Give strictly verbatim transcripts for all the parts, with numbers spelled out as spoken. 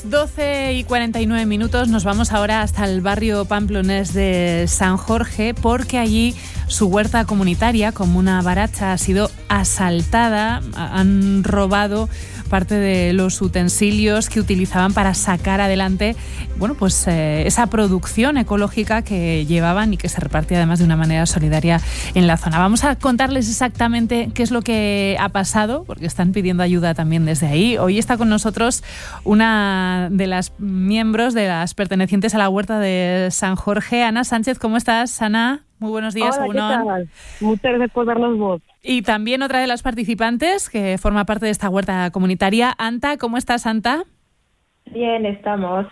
doce y cuarenta y nueve minutos, nos vamos ahora hasta el barrio pamplonés de San Jorge, porque allí su huerta comunitaria, Comuna Baracha, ha sido asaltada. Han robado parte de los utensilios que utilizaban para sacar adelante, bueno, pues eh, esa producción ecológica que llevaban y que se repartía además de una manera solidaria en la zona. Vamos a contarles exactamente qué es lo que ha pasado, porque están pidiendo ayuda también desde ahí. Hoy está con nosotros una de las miembros de las pertenecientes a la huerta de San Jorge, Ana Sánchez. ¿Cómo estás, Ana? Muy buenos días. Hola, ¿qué tal? Muchas gracias por darnos voz. Y también otra de las participantes que forma parte de esta huerta comunitaria, Anta. ¿Cómo estás, Anta? Bien, estamos.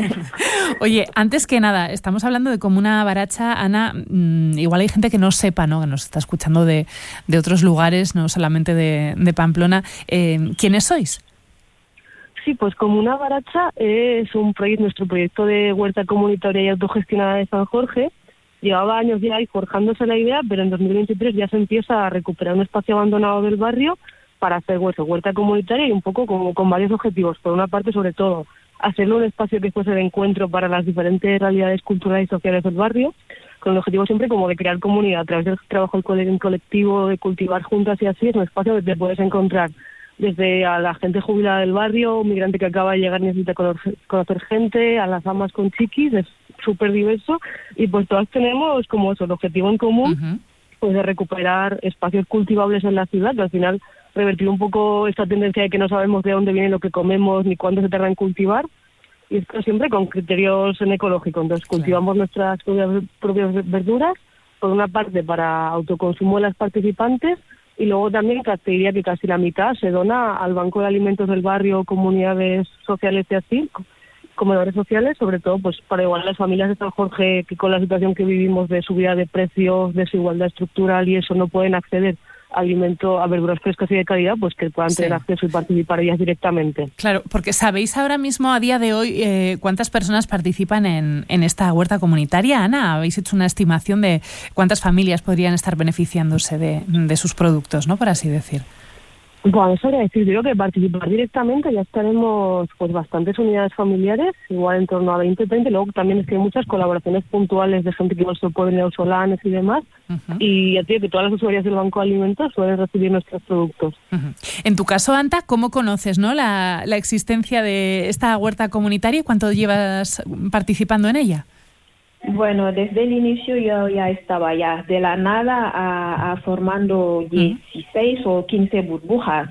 Oye, antes que nada, estamos hablando de Comuna Baracha. Ana, mmm, igual hay gente que no sepa, ¿no?, que nos está escuchando de, de otros lugares, no solamente de, de Pamplona. Eh, ¿Quiénes sois? Sí, pues Comuna Baracha es un proyecto, nuestro proyecto de huerta comunitaria y autogestionada de San Jorge. Llevaba años ya ahí forjándose la idea, pero en dos mil veintitrés ya se empieza a recuperar un espacio abandonado del barrio para hacer huerta, huerta comunitaria y un poco con, con varios objetivos. Por una parte, sobre todo, hacerlo un espacio que fuese de encuentro para las diferentes realidades culturales y sociales del barrio, con el objetivo siempre como de crear comunidad a través del trabajo en colectivo, de cultivar juntas y así. Es un espacio donde te puedes encontrar desde a la gente jubilada del barrio, un migrante que acaba de llegar y necesita conocer, conocer gente, a las amas con chiquis, es súper diverso, y pues todas tenemos como eso, el objetivo en común, uh-huh. pues de recuperar espacios cultivables en la ciudad, que al final revertir un poco esta tendencia de que no sabemos de dónde viene lo que comemos ni cuándo se tarda en cultivar, y esto siempre con criterios en ecológico. Entonces cultivamos claro. nuestras propias, propias verduras, por una parte para autoconsumo de las participantes, y luego también te diría que casi la mitad se dona al Banco de Alimentos del barrio, comunidades sociales y así, comedores sociales, sobre todo pues para igualar a las familias de San Jorge que con la situación que vivimos de subida de precios, desigualdad estructural y eso no pueden acceder a alimento, a verduras frescas y de calidad, pues que puedan sí. tener acceso y participar ellas directamente. Claro, porque ¿sabéis ahora mismo, a día de hoy, eh, cuántas personas participan en, en esta huerta comunitaria? Ana, habéis hecho una estimación de cuántas familias podrían estar beneficiándose de, de sus productos, ¿no?, por así decir. Bueno, eso era decir, yo creo que participar directamente ya estaremos pues bastantes unidades familiares, igual en torno a veinte, treinta, y luego también es que hay muchas colaboraciones puntuales de gente que igual se pueden ir a Solanes y demás, uh-huh. y ya te digo que todas las usuarias del Banco de Alimentos suelen recibir nuestros productos. Uh-huh. En tu caso, Anta, ¿cómo conoces, no, la, la existencia de esta huerta comunitaria y cuánto llevas participando en ella? Bueno, desde el inicio yo ya estaba ya de la nada a, a formando dieciséis uh-huh. o quince burbujas.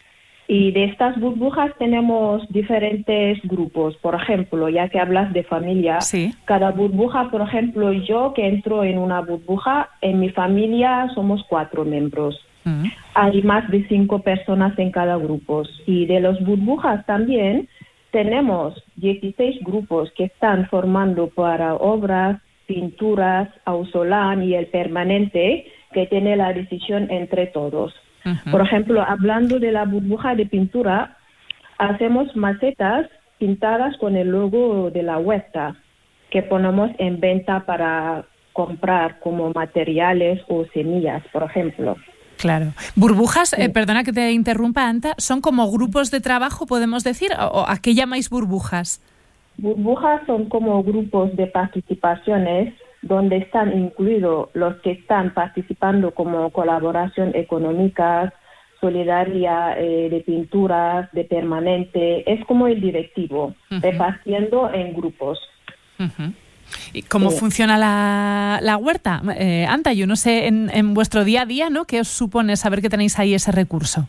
Y de estas burbujas tenemos diferentes grupos. Por ejemplo, ya que hablas de familia, sí. cada burbuja, por ejemplo, yo que entro en una burbuja, en mi familia somos cuatro miembros. Uh-huh. Hay más de cinco personas en cada grupo. Y de las burbujas también tenemos dieciséis grupos que están formando para obras, pinturas, ausolán y el permanente, que tiene la decisión entre todos. Uh-huh. Por ejemplo, hablando de la burbuja de pintura, hacemos macetas pintadas con el logo de la huerta, que ponemos en venta para comprar como materiales o semillas, por ejemplo. Claro. Burbujas, eh, perdona que te interrumpa, Anta, ¿son como grupos de trabajo, podemos decir? ¿O a qué llamáis burbujas? Burbujas son como grupos de participaciones donde están incluidos los que están participando como colaboración económica, solidaria, eh, de pinturas, de permanente. Es como el directivo, uh-huh. repartiendo en grupos. Uh-huh. ¿Y cómo sí. funciona la, la huerta? Eh, Anta, yo no sé, en, en vuestro día a día, ¿no?, ¿qué os supone saber que tenéis ahí ese recurso?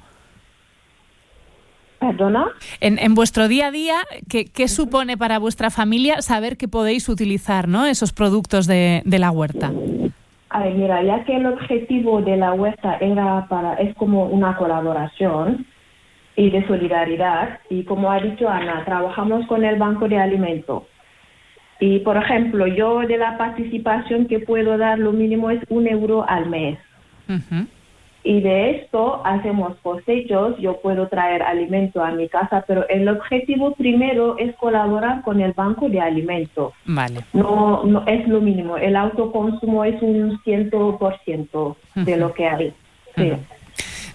¿Perdona? En, en vuestro día a día, ¿qué, qué supone para vuestra familia saber que podéis utilizar, ¿no?, esos productos de, de la huerta? Ay, mira, ya que el objetivo de la huerta era para es como una colaboración y de solidaridad, y como ha dicho Ana, trabajamos con el Banco de Alimentos. Y, por ejemplo, yo de la participación que puedo dar, lo mínimo es un euro al mes. Uh-huh. Y de esto hacemos cosechos, yo puedo traer alimento a mi casa, pero el objetivo primero es colaborar con el Banco de Alimentos. Vale. No, no es lo mínimo, el autoconsumo es un cien por ciento de uh-huh. lo que hay. Sí. Uh-huh.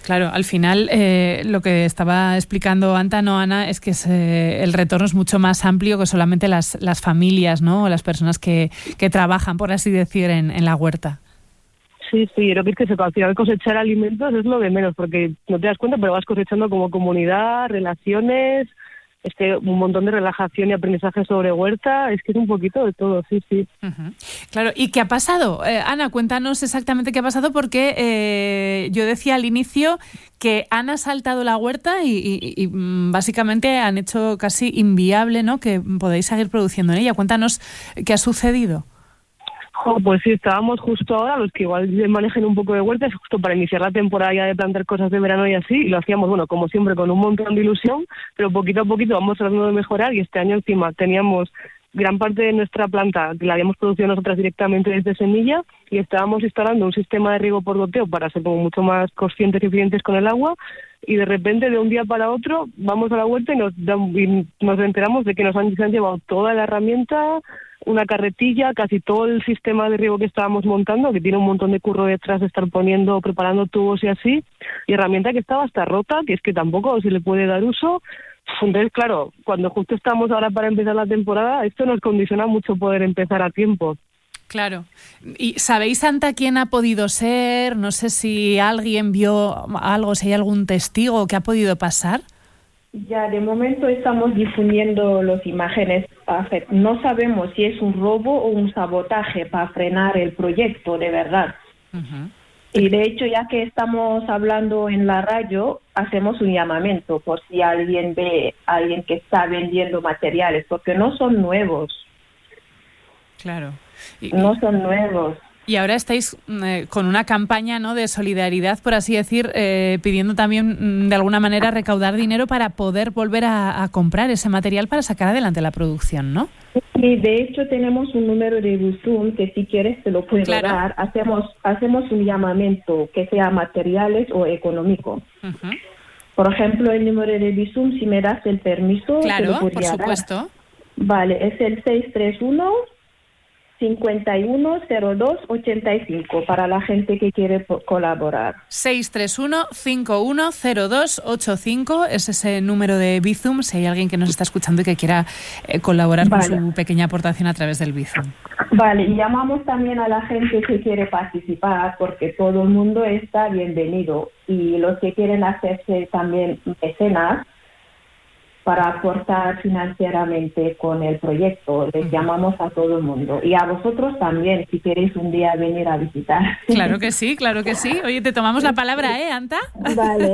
Claro, al final eh, lo que estaba explicando Anta, no Ana, es que es, eh, el retorno es mucho más amplio que solamente las, las familias, ¿no? O las personas que, que trabajan, por así decir, en, en la huerta. Sí, sí, creo que es que se, al final cosechar alimentos es lo de menos, porque no te das cuenta, pero vas cosechando como comunidad, relaciones, es que un montón de relajación y aprendizaje sobre huerta, es que es un poquito de todo, sí, sí. Uh-huh. Claro, ¿y qué ha pasado? Eh, Ana, cuéntanos exactamente qué ha pasado, porque eh, yo decía al inicio que han asaltado la huerta y, y, y básicamente han hecho casi inviable, ¿no?, que podáis seguir produciendo en ella. Cuéntanos qué ha sucedido. Oh, pues sí, estábamos justo ahora, los que igual manejen un poco de huertas, justo para iniciar la temporada ya de plantar cosas de verano y así, y lo hacíamos, bueno, como siempre, con un montón de ilusión, pero poquito a poquito vamos tratando de mejorar, y este año encima teníamos gran parte de nuestra planta que la habíamos producido nosotras directamente desde semilla, y estábamos instalando un sistema de riego por goteo para ser como mucho más conscientes y eficientes con el agua, y de repente de un día para otro vamos a la huerta y nos, y nos enteramos de que nos han, se han llevado toda la herramienta, una carretilla, casi todo el sistema de riego que estábamos montando, que tiene un montón de curro detrás de estar poniendo, preparando tubos y así, y herramienta que estaba hasta rota, que es que tampoco se le puede dar uso. Entonces, claro, cuando justo estamos ahora para empezar la temporada, esto nos condiciona mucho poder empezar a tiempo. Claro. ¿Y sabéis, Anta, quién ha podido ser? No sé si alguien vio algo, si hay algún testigo que ha podido pasar. Ya, de momento estamos difundiendo las imágenes. No sabemos si es un robo o un sabotaje para frenar el proyecto, de verdad. Uh-huh. Y de hecho, ya que estamos hablando en la radio, hacemos un llamamiento por si alguien ve a alguien que está vendiendo materiales, porque no son nuevos. Claro. Y, no son nuevos. Y ahora estáis eh, con una campaña, ¿no?, de solidaridad, por así decir, eh, pidiendo también, de alguna manera, recaudar dinero para poder volver a, a comprar ese material para sacar adelante la producción, ¿no? Sí, de hecho tenemos un número de Bizum que si quieres te lo puedo claro. dar. Hacemos, hacemos un llamamiento que sea materiales o económico. Uh-huh. Por ejemplo, el número de Bizum, si me das el permiso, claro, te lo podría por supuesto. Dar. Vale, es el seis tres uno, cincuenta y uno, cero dos, ochenta y cinco para la gente que quiere colaborar. seis tres uno, cincuenta y uno, cero dos, ochenta y cinco es ese número de Bizum, si hay alguien que nos está escuchando y que quiera eh, colaborar vale. con su pequeña aportación a través del Bizum. Vale, y llamamos también a la gente que quiere participar, porque todo el mundo está bienvenido, y los que quieren hacerse también mecenas para aportar financieramente con el proyecto. Les uh-huh. llamamos a todo el mundo. Y a vosotros también, si queréis un día venir a visitar. Claro que sí, claro que sí. Oye, te tomamos la palabra, ¿eh, Anta? Vale.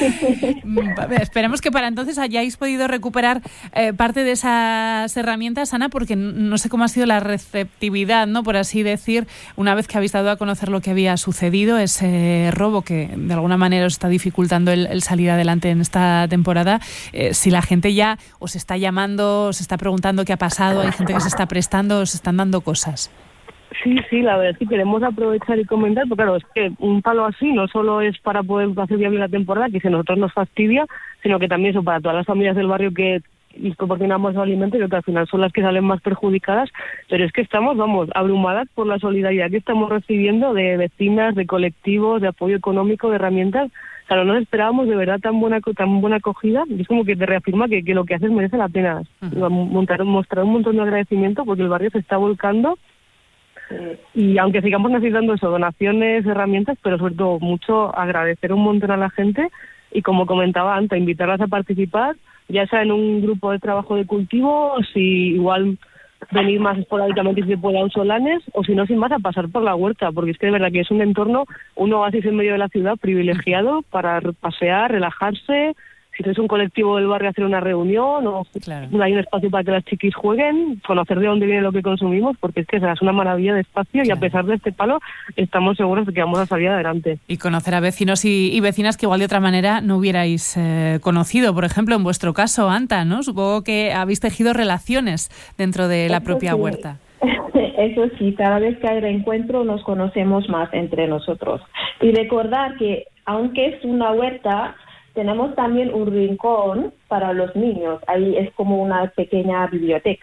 Esperemos que para entonces hayáis podido recuperar eh, parte de esas herramientas, Ana, porque no sé cómo ha sido la receptividad, ¿no?, por así decir, una vez que habéis dado a conocer lo que había sucedido, ese robo que de alguna manera os está dificultando el, el salir adelante en esta temporada. Eh, si la gente ya os está llamando, os está preguntando qué ha pasado, hay gente que se está prestando, os están dando cosas. Sí, sí, la verdad es que queremos aprovechar y comentar, porque claro, es que un palo así no solo es para poder hacer viable la temporada, que si a nosotros nos fastidia, sino que también eso para todas las familias del barrio que proporcionamos los alimentos y que al final son las que salen más perjudicadas, pero es que estamos, vamos, abrumadas por la solidaridad que estamos recibiendo de vecinas, de colectivos, de apoyo económico, de herramientas. O sea, no nos esperábamos de verdad tan buena tan buena acogida, y es como que te reafirma que, que lo que haces merece la pena. Uh-huh. Montar, mostrar un montón de agradecimiento porque el barrio se está volcando, eh, y aunque sigamos necesitando eso, donaciones, herramientas, pero sobre todo mucho agradecer un montón a la gente y, como comentaba antes, invitarlas a participar, ya sea en un grupo de trabajo de cultivo, o si igual venir más esporádicamente si se puede a un solanes, o si no, sin más, a pasar por la huerta, porque es que de verdad que es un entorno, un oasis en medio de la ciudad privilegiado para pasear, relajarse. Si tienes un colectivo del barrio, hacer una reunión, o claro. hay un espacio para que las chiquis jueguen, conocer de dónde viene lo que consumimos, porque es que es una maravilla de espacio, claro. y a pesar de este palo estamos seguros de que vamos a salir adelante. Y conocer a vecinos y, y vecinas que igual de otra manera no hubierais eh, conocido, por ejemplo, en vuestro caso, Anta, ¿no? Supongo que habéis tejido relaciones dentro de la Eso propia sí. huerta. Eso sí, cada vez que hay reencuentro nos conocemos más entre nosotros. Y recordar que, aunque es una huerta, tenemos también un rincón para los niños. Ahí es como una pequeña biblioteca.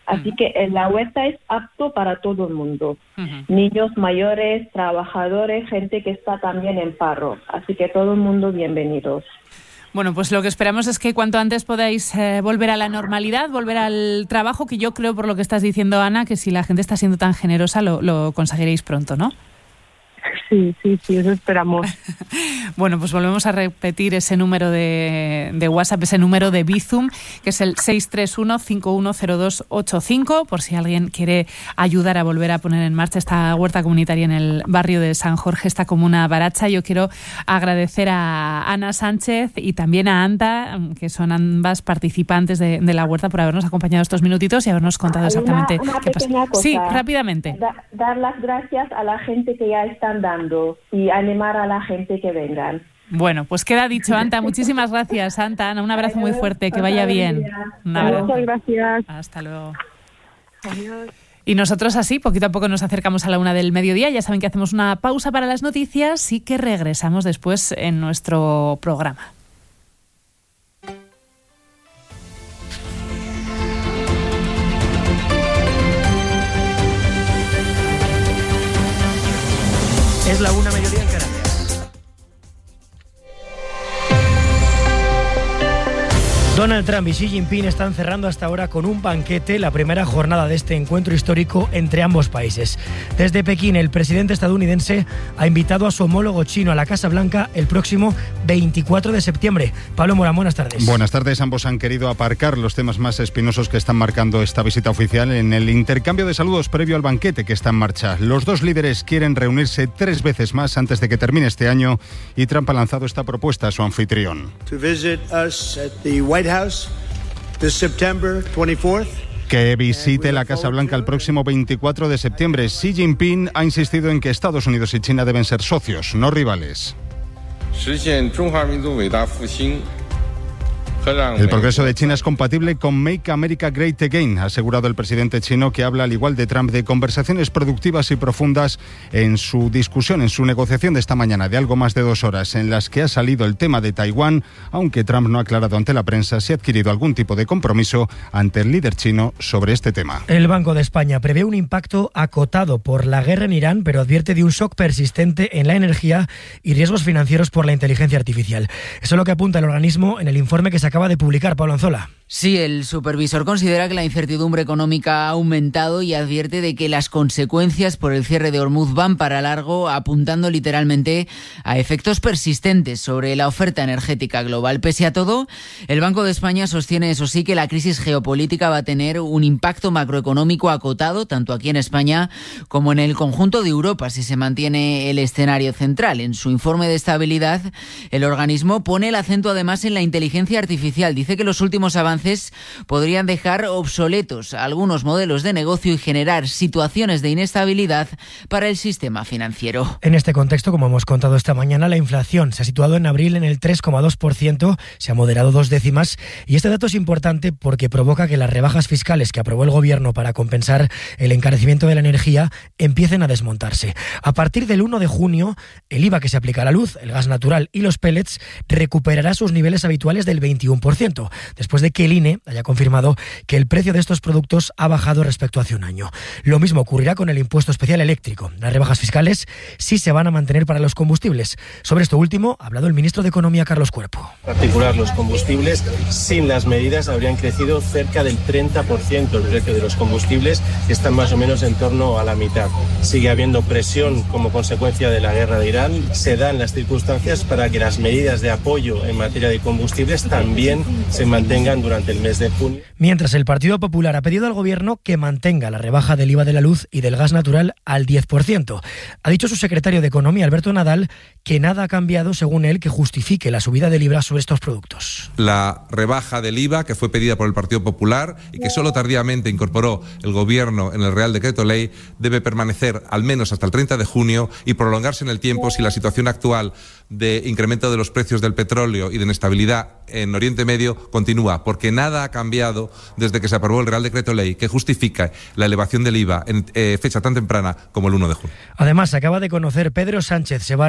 Así Uh-huh. que en la huerta es apto para todo el mundo. Uh-huh. Niños mayores, trabajadores, gente que está también en paro. Así que todo el mundo bienvenidos. Bueno, pues lo que esperamos es que cuanto antes podáis eh, volver a la normalidad, volver al trabajo, que yo creo, por lo que estás diciendo, Ana, que si la gente está siendo tan generosa, lo, lo conseguiréis pronto, ¿no? Sí, sí, sí, eso esperamos. Bueno, pues volvemos a repetir ese número de, de WhatsApp, ese número de Bizum, que es el seis tres uno, cinco uno cero dos ocho cinco, por si alguien quiere ayudar a volver a poner en marcha esta huerta comunitaria en el barrio de San Jorge, esta comuna Baracha. Yo quiero agradecer a Ana Sánchez y también a Anta, que son ambas participantes de, de la huerta, por habernos acompañado estos minutitos y habernos contado exactamente una, una qué pasa. Cosa. Sí, rápidamente. Da, dar las gracias a la gente que ya están dando y animar a la gente que vengan. Bueno, pues queda dicho, Anta. Muchísimas gracias, Anta. Ana, un abrazo muy fuerte, que vaya bien. Un abrazo. Muchas gracias. Hasta luego. Adiós. Y nosotros así, poquito a poco nos acercamos a la una del mediodía. Ya saben que hacemos una pausa para las noticias y que regresamos después en nuestro programa. Es la una, mediodía en Canarias. Donald Trump y Xi Jinping están cerrando hasta ahora con un banquete la primera jornada de este encuentro histórico entre ambos países. Desde Pekín, el presidente estadounidense ha invitado a su homólogo chino a la Casa Blanca el próximo veinticuatro de septiembre. Pablo Morán, buenas tardes. Buenas tardes. Ambos han querido aparcar los temas más espinosos que están marcando esta visita oficial en el intercambio de saludos previo al banquete que está en marcha. Los dos líderes quieren reunirse tres veces más antes de que termine este año y Trump ha lanzado esta propuesta a su anfitrión. To visit us at the White House this September twenty-fourth. Que visite la Casa Blanca el próximo veinticuatro de septiembre. Xi Jinping ha insistido en que Estados Unidos y China deben ser socios, no rivales. El progreso de China es compatible con Make America Great Again, ha asegurado el presidente chino, que habla al igual de Trump de conversaciones productivas y profundas en su discusión, en su negociación de esta mañana de algo más de dos horas, en las que ha salido el tema de Taiwán, aunque Trump no ha aclarado ante la prensa si ha adquirido algún tipo de compromiso ante el líder chino sobre este tema. El Banco de España prevé un impacto acotado por la guerra en Irán, pero advierte de un shock persistente en la energía y riesgos financieros por la inteligencia artificial. Eso es lo que apunta el organismo en el informe que se acaba de publicar. Pablo Anzola. Sí, el supervisor considera que la incertidumbre económica ha aumentado y advierte de que las consecuencias por el cierre de Hormuz van para largo, apuntando literalmente a efectos persistentes sobre la oferta energética global. Pese a todo, el Banco de España sostiene, eso sí, que la crisis geopolítica va a tener un impacto macroeconómico acotado, tanto aquí en España como en el conjunto de Europa, si se mantiene el escenario central. En su informe de estabilidad, el organismo pone el acento además en la inteligencia artificial. Dice que los últimos avances podrían dejar obsoletos algunos modelos de negocio y generar situaciones de inestabilidad para el sistema financiero. En este contexto, como hemos contado esta mañana, la inflación se ha situado en abril en el tres coma dos por ciento, se ha moderado dos décimas, y este dato es importante porque provoca que las rebajas fiscales que aprobó el Gobierno para compensar el encarecimiento de la energía empiecen a desmontarse. A partir del uno de junio, el I V A que se aplica a la luz, el gas natural y los pellets recuperará sus niveles habituales del veintiuno por ciento, después de que el I N E haya confirmado que el precio de estos productos ha bajado respecto a hace un año. Lo mismo ocurrirá con el impuesto especial eléctrico. Las rebajas fiscales sí se van a mantener para los combustibles. Sobre esto último ha hablado el ministro de Economía, Carlos Cuerpo. En particular, los combustibles, sin las medidas, habrían crecido cerca del treinta por ciento el precio de los combustibles, que están más o menos en torno a la mitad. Sigue habiendo presión como consecuencia de la guerra de Irán. Se dan las circunstancias para que las medidas de apoyo en materia de combustibles también se mantengan durante el mes de junio. Mientras, el Partido Popular ha pedido al Gobierno que mantenga la rebaja del I V A de la luz y del gas natural al diez por ciento. Ha dicho su secretario de Economía, Alberto Nadal, que nada ha cambiado, según él, que justifique la subida del I V A sobre estos productos. La rebaja del I V A, que fue pedida por el Partido Popular y que solo tardíamente incorporó el Gobierno en el Real Decreto Ley, debe permanecer al menos hasta el treinta de junio y prolongarse en el tiempo si la situación actual de incremento de los precios del petróleo y de inestabilidad en Oriente Medio continúa, porque nada ha cambiado desde que se aprobó el Real Decreto Ley que justifica la elevación del I V A en eh, fecha tan temprana como el uno de junio. Además, se acaba de conocer, Pedro Sánchez se va a reunir con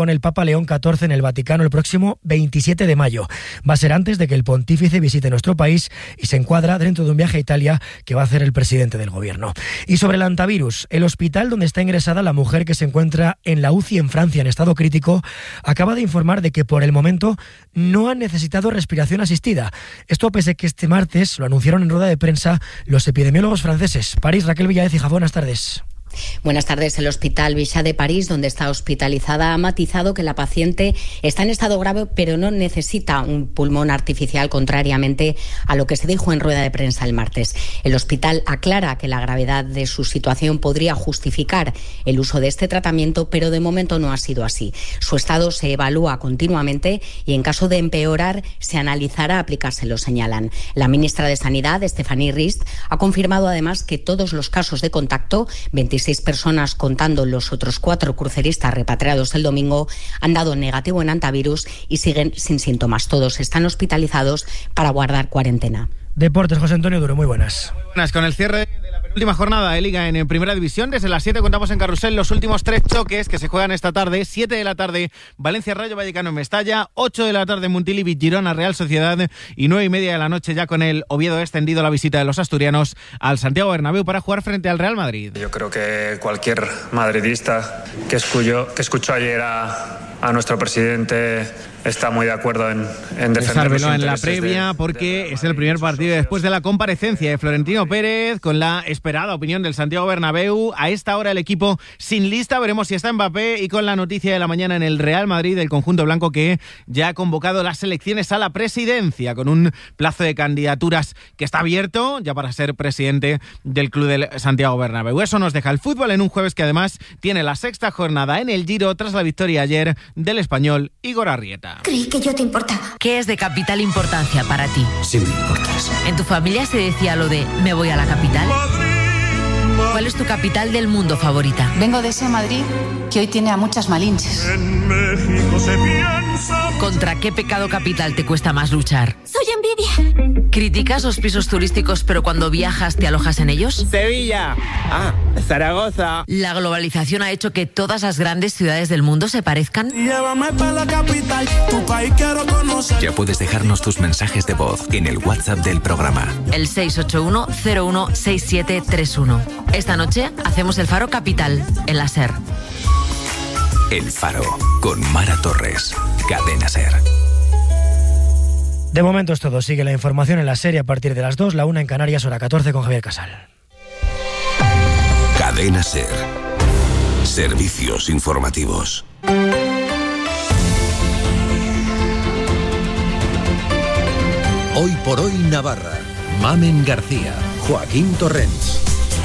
con el Papa León catorce en el Vaticano el próximo veintisiete de mayo. Va a ser antes de que el pontífice visite nuestro país y se encuadra dentro de un viaje a Italia que va a hacer el presidente del gobierno. Y sobre el antivirus, el hospital donde está ingresada la mujer que se encuentra en la U C I en Francia en estado crítico acaba de informar de que por el momento no han necesitado respiración asistida. Esto pese a que este martes lo anunciaron en rueda de prensa los epidemiólogos franceses. París, Raquel Villáez y Jafón, buenas tardes. Buenas tardes. El Hospital Bichat de París, donde está hospitalizada, ha matizado que la paciente está en estado grave, pero no necesita un pulmón artificial, contrariamente a lo que se dijo en rueda de prensa el martes. El hospital aclara que la gravedad de su situación podría justificar el uso de este tratamiento, pero de momento no ha sido así. Su estado se evalúa continuamente y, en caso de empeorar, se analizará aplicárselo, señalan. La ministra de Sanidad, Stéphanie Rist, ha confirmado además que todos los casos de contacto, veintiséis personas contando los otros cuatro cruceristas repatriados el domingo, han dado negativo en antivirus y siguen sin síntomas. Todos están hospitalizados para guardar cuarentena. Deportes, José Antonio Duro, muy buenas. Buenas, con el cierre de la última jornada de Liga en Primera División. Desde las siete contamos en Carrusel los últimos tres choques que se juegan esta tarde. siete de la tarde, Valencia Rayo Vallecano en Mestalla. ocho de la tarde, Montilivi Girona Real Sociedad. Y nueve y media de la noche, ya con el Oviedo extendido, la visita de los asturianos al Santiago Bernabéu para jugar frente al Real Madrid. Yo creo que cualquier madridista que escuchó, que escuchó ayer a, a nuestro presidente está muy de acuerdo en, en defender los intereses en la previa de, porque de es el primer partido después de la comparecencia de Florentino Pérez, con la esperada opinión del Santiago Bernabéu. A esta hora el equipo sin lista, veremos si está Mbappé, y con la noticia de la mañana en el Real Madrid, el conjunto blanco que ya ha convocado las elecciones a la presidencia, con un plazo de candidaturas que está abierto ya para ser presidente del club del Santiago Bernabéu. Eso nos deja el fútbol en un jueves que además tiene la sexta jornada en el Giro tras la victoria ayer del español Igor Arrieta. Creí que yo te importaba. ¿Qué es de capital importancia para ti? Sí me importas. ¿En tu familia se decía lo de me voy a la capital? ¿Cuál es tu capital del mundo favorita? Vengo de ese Madrid que hoy tiene a muchas malinches. En México se piensa... ¿Contra qué pecado capital te cuesta más luchar? Soy envidia. ¿Criticas los pisos turísticos pero cuando viajas te alojas en ellos? Sevilla. Ah, Zaragoza. ¿La globalización ha hecho que todas las grandes ciudades del mundo se parezcan? Llévame para la capital, tu país quiero conocer. Ya puedes dejarnos tus mensajes de voz en el WhatsApp del programa. El seis ocho uno cero uno seis siete tres uno. Esta noche hacemos el Faro Capital en la SER. El Faro, con Mara Torres, Cadena SER. De momento es todo. Sigue la información en la serie a partir de las dos, la una en Canarias, hora catorce, con Javier Casal. Cadena SER. Servicios informativos. Hoy por hoy Navarra. Mamen García, Joaquín Torrents.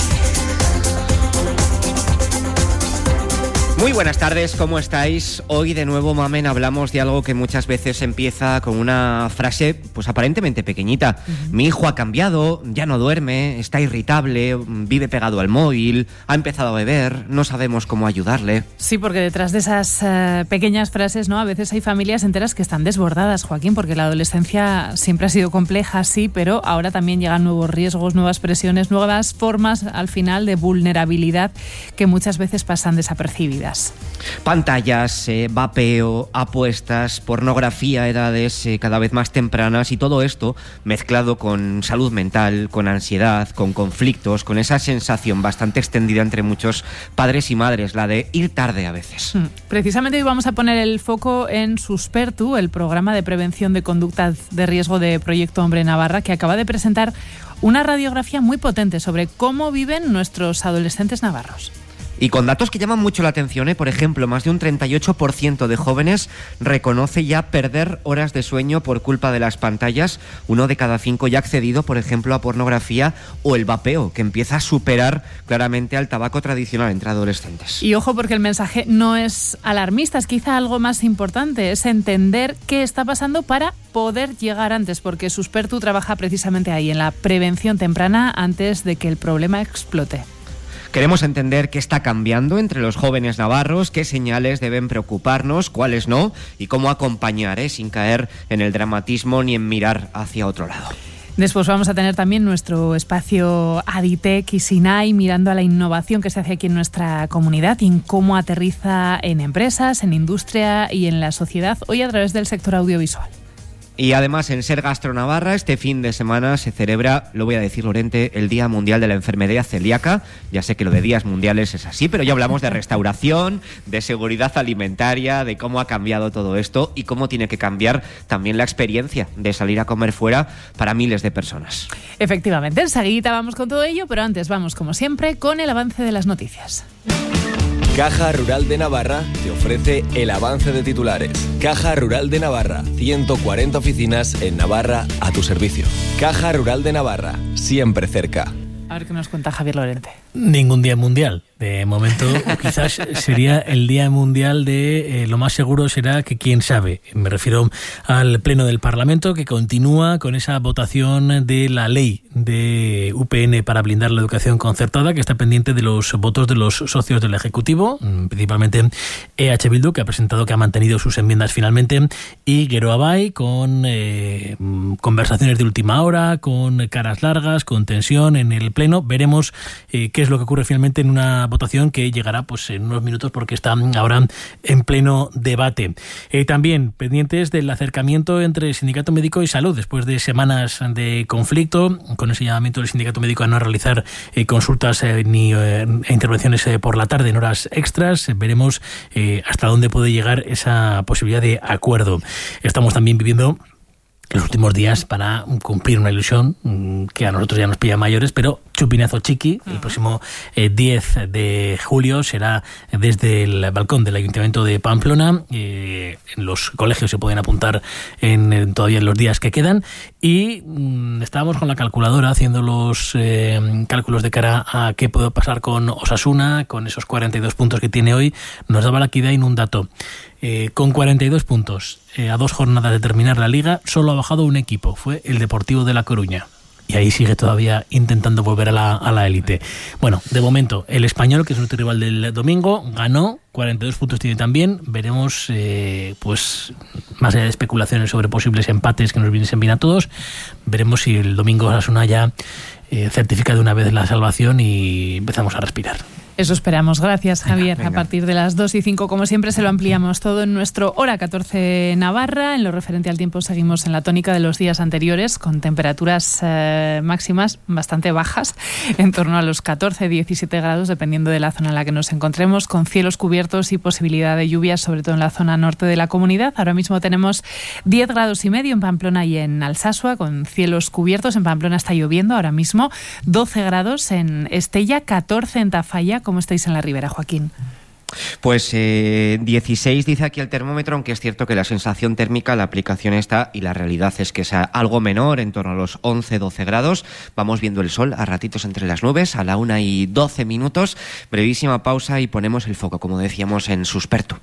Muy buenas tardes, ¿cómo estáis? Hoy de nuevo, Mamen, hablamos de algo que muchas veces empieza con una frase pues aparentemente pequeñita. Uh-huh. Mi hijo ha cambiado, ya no duerme, está irritable, vive pegado al móvil, ha empezado a beber, no sabemos cómo ayudarle. Sí, porque detrás de esas uh, pequeñas frases, ¿no? A veces hay familias enteras que están desbordadas, Joaquín, porque la adolescencia siempre ha sido compleja, sí, pero ahora también llegan nuevos riesgos, nuevas presiones, nuevas formas al final de vulnerabilidad que muchas veces pasan desapercibidas. Pantallas, eh, vapeo, apuestas, pornografía, edades eh, cada vez más tempranas, y todo esto mezclado con salud mental, con ansiedad, con conflictos, con esa sensación bastante extendida entre muchos padres y madres, la de ir tarde a veces. Precisamente hoy vamos a poner el foco en Suspertu, el programa de prevención de conductas de riesgo de Proyecto Hombre Navarra, que acaba de presentar una radiografía muy potente sobre cómo viven nuestros adolescentes navarros. Y con datos que llaman mucho la atención, ¿eh? Por ejemplo, más de un treinta y ocho por ciento de jóvenes reconoce ya perder horas de sueño por culpa de las pantallas. Uno de cada cinco ya ha accedido, por ejemplo, a pornografía o el vapeo, que empieza a superar claramente al tabaco tradicional entre adolescentes. Y ojo, porque el mensaje no es alarmista, es quizá algo más importante, es entender qué está pasando para poder llegar antes, porque Suspertu trabaja precisamente ahí, en la prevención temprana antes de que el problema explote. Queremos entender qué está cambiando entre los jóvenes navarros, qué señales deben preocuparnos, cuáles no, y cómo acompañar, ¿eh? sin caer en el dramatismo ni en mirar hacia otro lado. Después vamos a tener también nuestro espacio Aditec y Sinai, mirando a la innovación que se hace aquí en nuestra comunidad y en cómo aterriza en empresas, en industria y en la sociedad, hoy a través del sector audiovisual. Y además en Ser Gastro Navarra este fin de semana se celebra, lo voy a decir Lorente, el Día Mundial de la Enfermedad Celíaca. Ya sé que lo de días mundiales es así, pero ya hablamos de restauración, de seguridad alimentaria, de cómo ha cambiado todo esto y cómo tiene que cambiar también la experiencia de salir a comer fuera para miles de personas. Efectivamente, enseguida vamos con todo ello, pero antes vamos como siempre con el avance de las noticias. Caja Rural de Navarra te ofrece el avance de titulares. Caja Rural de Navarra, ciento cuarenta oficinas en Navarra a tu servicio. Caja Rural de Navarra, siempre cerca. A ver qué nos cuenta Javier Lorente. Ningún día mundial. De momento, quizás sería el día mundial de eh, lo más seguro será que quién sabe. Me refiero al Pleno del Parlamento, que continúa con esa votación de la ley de U P N para blindar la educación concertada, que está pendiente de los votos de los socios del Ejecutivo, principalmente E H Bildu, que ha presentado que ha mantenido sus enmiendas finalmente, y Geroa Bai, con eh, conversaciones de última hora, con caras largas, con tensión en el Pleno. Veremos eh, qué es lo que ocurre finalmente en una votación que llegará pues en unos minutos porque está ahora en pleno debate. Eh, también pendientes del acercamiento entre Sindicato Médico y Salud después de semanas de conflicto, con ese llamamiento del Sindicato Médico a no realizar eh, consultas eh, ni eh, intervenciones eh, por la tarde en horas extras. Veremos eh, hasta dónde puede llegar esa posibilidad de acuerdo. Estamos también viviendo los últimos días para cumplir una ilusión que a nosotros ya nos pilla mayores, pero chupinazo chiqui, el próximo eh, diez de julio será desde el balcón del Ayuntamiento de Pamplona. Eh, en los colegios se pueden apuntar en, en todavía en los días que quedan y mmm, estábamos con la calculadora haciendo los eh, cálculos de cara a qué puede pasar con Osasuna, con esos cuarenta y dos puntos que tiene hoy. Nos daba la Kidain un dato. Eh, con cuarenta y dos puntos, eh, a dos jornadas de terminar la Liga, solo ha bajado un equipo, fue el Deportivo de La Coruña. Y ahí sigue todavía intentando volver a la, a la élite. Bueno, de momento, el Español, que es nuestro rival del domingo, ganó, cuarenta y dos puntos tiene también. Veremos, eh, pues, más allá de especulaciones sobre posibles empates que nos vienen bien a todos, veremos si el domingo Osasuna ya eh, certifica de una vez la salvación y empezamos a respirar. Eso esperamos. Gracias, Javier. Venga, venga. A partir de las dos y cinco, como siempre, se lo ampliamos todo en nuestro Hora catorce Navarra. En lo referente al tiempo, seguimos en la tónica de los días anteriores, con temperaturas eh, máximas bastante bajas, en torno a los catorce a diecisiete grados, dependiendo de la zona en la que nos encontremos, con cielos cubiertos y posibilidad de lluvias, sobre todo en la zona norte de la comunidad. Ahora mismo tenemos diez grados y medio en Pamplona y en Alsasua, con cielos cubiertos. En Pamplona está lloviendo ahora mismo, doce grados en Estella, catorce en Tafalla. ¿Cómo estáis en la Ribera, Joaquín? Pues eh, dieciséis dice aquí el termómetro, aunque es cierto que la sensación térmica, la aplicación está y la realidad es que es algo menor, en torno a los once doce grados. Vamos viendo el sol a ratitos entre las nubes, a la una y doce minutos. Brevísima pausa y ponemos el foco, como decíamos, en Susperto.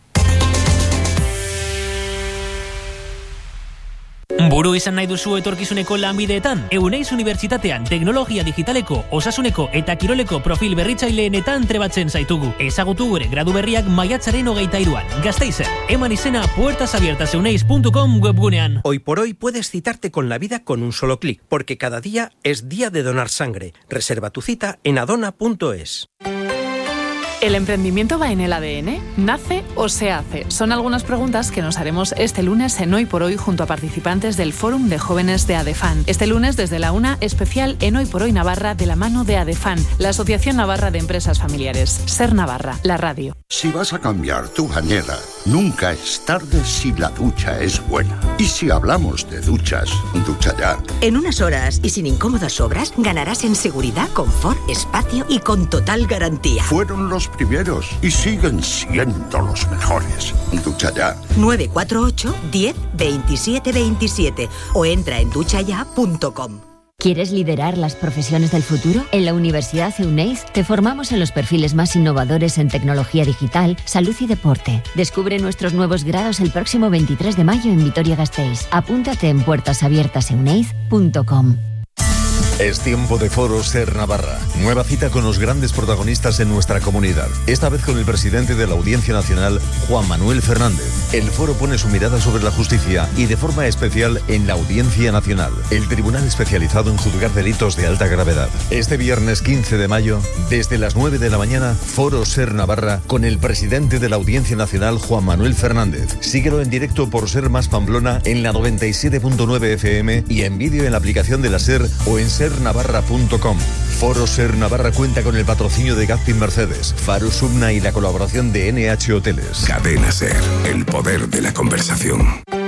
Buru izan nahi duzu etorkizuneko lanbideetan? Euneiz Unibertsitatean teknologia digitaleko, osasuneko eta kiroleko profil berritzaileenetan trebatzen zaitugu. Ezagutu gure gradu berriak maiatzaren hogeita hiruan. Gasteizen, eman izena puertas abiertas euneiz punto com webgunean. Hoy por hoy puedes citarte con la vida con un solo clic, porque cada día es día de donar sangre. Reserva tu cita en adona punto es. ¿El emprendimiento va en el A D N? ¿Nace o se hace? Son algunas preguntas que nos haremos este lunes en Hoy por Hoy junto a participantes del Fórum de Jóvenes de ADEFAN. Este lunes desde la una, especial en Hoy por Hoy Navarra de la mano de ADEFAN, la Asociación Navarra de Empresas Familiares. Ser Navarra, la radio. Si vas a cambiar tu bañera, nunca es tarde si la ducha es buena. Y si hablamos de duchas, ducha ya. En unas horas y sin incómodas obras, ganarás en seguridad, confort, espacio y con total garantía. Fueron los primeros y siguen siendo los mejores. Ducha ya. nueve cuatro ocho, diez, veintisiete veintisiete o entra en ducha ya punto com. ¿Quieres liderar las profesiones del futuro? En la Universidad Euneiz te formamos en los perfiles más innovadores en tecnología digital, salud y deporte. Descubre nuestros nuevos grados el próximo veintitrés de mayo en Vitoria-Gasteiz. Apúntate en puertas abiertas euneiz punto com. Es tiempo de Foro Ser Navarra. Nueva cita con los grandes protagonistas en nuestra comunidad. Esta vez con el presidente de la Audiencia Nacional, Juan Manuel Fernández. El foro pone su mirada sobre la justicia y de forma especial en la Audiencia Nacional, el tribunal especializado en juzgar delitos de alta gravedad. Este viernes quince de mayo, desde las nueve de la mañana, Foro Ser Navarra con el presidente de la Audiencia Nacional, Juan Manuel Fernández. Síguelo en directo por Ser Más Pamplona en la noventa y siete punto nueve F M y en vídeo en la aplicación de la Ser o en ser navarra punto com. Foro Ser Navarra cuenta con el patrocinio de Gazpin Mercedes, Faro Subna y la colaboración de N H Hoteles. Cadena Ser, el poder de la conversación.